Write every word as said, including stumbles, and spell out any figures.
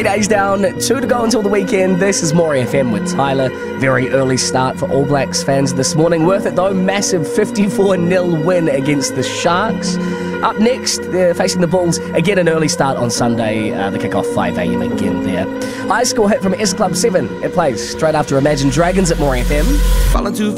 days down, two to go until the weekend. This is More F M with Tyler. Very early start for All Blacks fans this morning. Worth it though, massive fifty-four nil win against the Sharks. Up next, they're facing the Bulls. Again, an early start on Sunday. Uh, the kick-off five a.m. again there. High score hit from S Club seven. It plays straight after Imagine Dragons at More F M.